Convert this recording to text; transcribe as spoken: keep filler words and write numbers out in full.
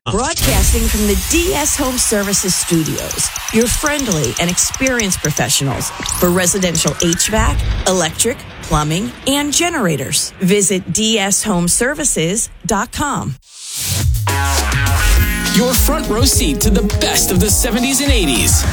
Broadcasting from the D S Home Services studios, your friendly and experienced professionals for residential H V A C, electric, plumbing, and generators. Visit d s home services dot com. Your front row seat to the best of the seventies and eighties.